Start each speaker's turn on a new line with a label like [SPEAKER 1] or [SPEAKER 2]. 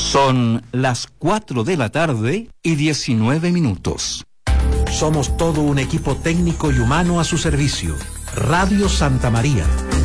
[SPEAKER 1] Son las 4 de la tarde y 19 minutos.
[SPEAKER 2] Somos todo un equipo técnico y humano a su servicio. Radio Santa María,